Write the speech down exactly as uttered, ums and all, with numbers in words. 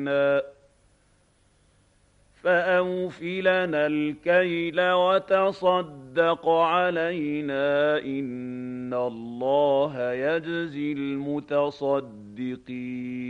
علينا فأوف لنا الكيل وتصدق علينا إن الله يجزي المتصدقين